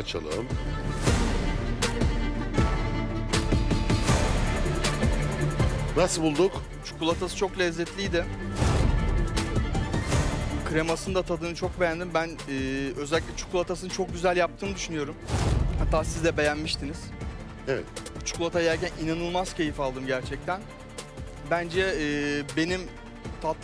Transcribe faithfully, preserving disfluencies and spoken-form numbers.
açalım. Nasıl bulduk? Çikolatası çok lezzetliydi. Kremasının da tadını çok beğendim. Ben e, özellikle çikolatasını çok güzel yaptığını düşünüyorum. Hatta siz de beğenmiştiniz. Evet. Çikolata yerken inanılmaz keyif aldım gerçekten. Bence e, benim